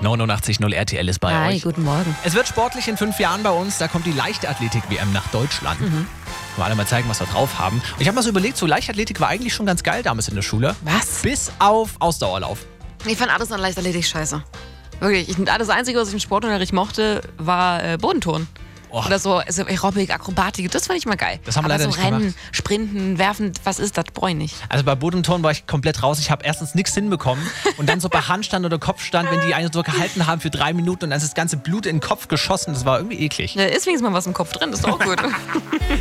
89.0 RTL ist bei Hi, euch. guten Morgen. Es wird sportlich in 5 Jahren bei uns. Da kommt die Leichtathletik-WM nach Deutschland. Wollen wir alle mal zeigen, was wir drauf haben. Und ich habe mal so überlegt, so Leichtathletik war eigentlich schon ganz geil damals in der Schule. Was? Bis auf Ausdauerlauf. Ich fand alles an Leichtathletik scheiße. Wirklich. Das Einzige, was ich im Sportunterricht mochte, war Bodenturnen. Oh. Oder so Aerobic, Akrobatik, das fand ich mal geil. Das haben wir aber leider so nicht Rennen, gemacht. Sprinten, Werfen, was ist das? Brauche ich nicht. Also bei Bodenturnen war ich komplett raus. Ich habe erstens nichts hinbekommen. Und dann so bei Handstand oder Kopfstand, wenn die einen so gehalten haben für 3 Minuten und dann ist das ganze Blut in den Kopf geschossen. Das war irgendwie eklig. Ja, ist wenigstens mal was im Kopf drin, das ist auch gut.